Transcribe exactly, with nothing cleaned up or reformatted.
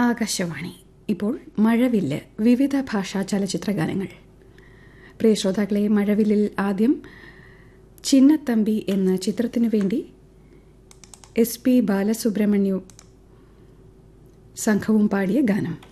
ആകാശവാണി. ഇപ്പോൾ മഴവില്ല്, വിവിധ ഭാഷാ ചലച്ചിത്രഗാനങ്ങൾ. പ്രിയ ശ്രോതാക്കളെ, മഴവില്ലിൽ ആദ്യം ചിന്നത്തമ്പി എന്ന ചിത്രത്തിനു വേണ്ടി എസ് പി ബാലസുബ്രഹ്മണ്യവും സംഘവും പാടിയ ഗാനം.